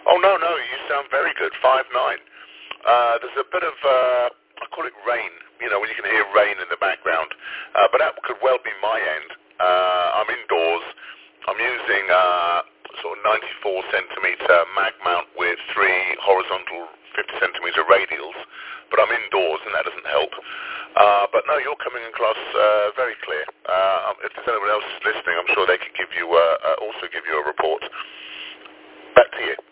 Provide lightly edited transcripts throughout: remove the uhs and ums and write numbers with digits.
Oh, no, you sound very good. 5'9". There's a bit of, I call it rain, when you can hear rain in the background. But that could well be my end. I'm indoors. I'm using sort of 94 centimeter mag mount with 3 horizontal 50 centimeter radials. But I'm indoors, and that doesn't help. But no, you're coming across very clear. If there's anyone else listening, I'm sure they could give you also give you a report. Back to you.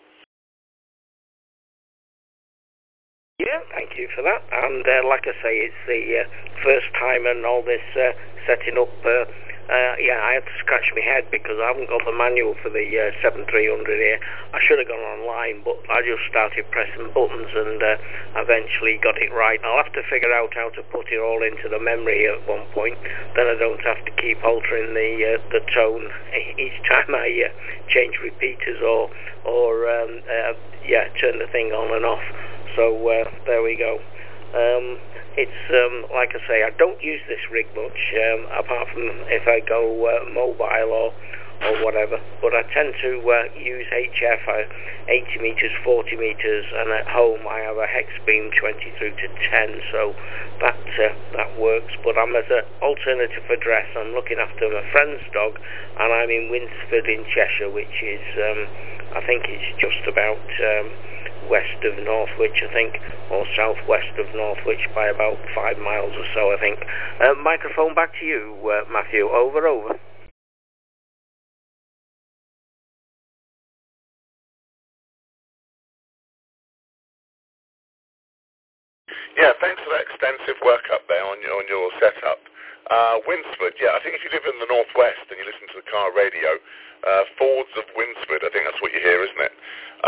Yeah, thank you for that. And like I say, it's the first time and all this setting up. I had to scratch my head because I haven't got the manual for the 7300 here. I should have gone online, but I just started pressing buttons and eventually got it right. I'll have to figure out how to put it all into the memory at one point. Then I don't have to keep altering the tone each time I change repeaters or turn the thing on and off. So there we go. It's like I say, I don't use this rig much, apart from if I go mobile or whatever. But I tend to use HF 80 meters, 40 meters, and at home I have a hex beam 20 through to 10. So that works. But I'm as an alternative address. I'm looking after my friend's dog, and I'm in Winsford in Cheshire, which is I think it's just about west of Northwich, I think, or southwest of Northwich by about 5 miles or so, I think. Microphone back to you, Matthew. Over. Yeah, thanks for that extensive workup there on your setup. Winsford, I think if you live in the northwest and you listen to the car radio, Fords of Winsford, I think that's what you hear, isn't it?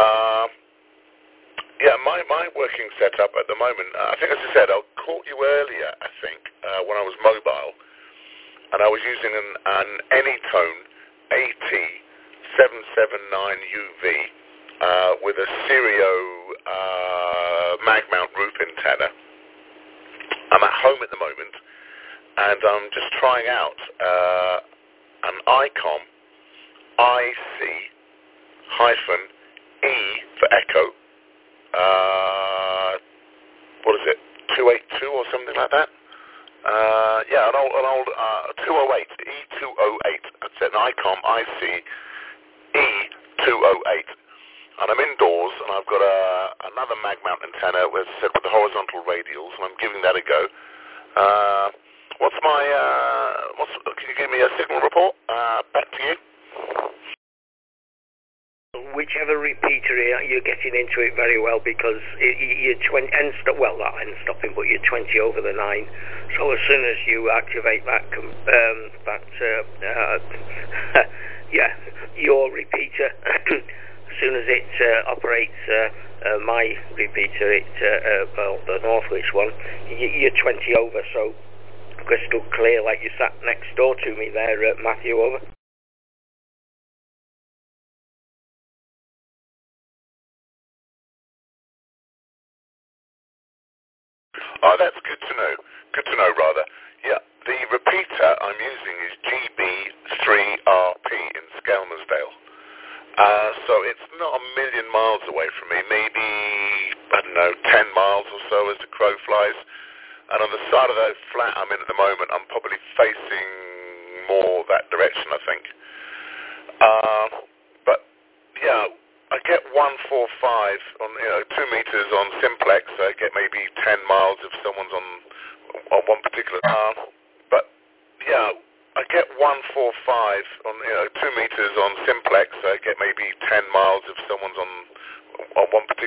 My working setup at the moment, I think as I said, I caught you earlier, I think, when I was mobile, and I was using an Anytone AT779UV with a Stereo mag mount roof antenna. I'm at home at the moment, and I'm just trying out an ICOM IC-E for Echo. What is it? 282 or something like that? An old 208, E208. It's an ICOM IC E208. And I'm indoors, and I've got another mag mount antenna with the horizontal radials, and I'm giving that a go. Can you give me a signal report? Back to you. Whichever repeater you're getting into it very well, because you're 20 not end stopping, but you're 20 over the 9. So as soon as you activate your repeater, as soon as it operates my repeater, the Northwich one, you're 20 over. So crystal clear, like you sat next door to me there, Matthew. Over. Oh, that's good to know. Good to know, rather. Yeah, the repeater I'm using is GB3RP in Skelmersdale. So it's not a million miles away from me, maybe, 10 miles or so as the crow flies. And on the side of that flat I'm in at the moment, I'm probably facing more that direction, I think. I get 145 on 2 meters on simplex. So I get maybe 10 miles if someone's on one particular. I get 145 on 2 meters on simplex. So I get maybe 10 miles if someone's on one particular.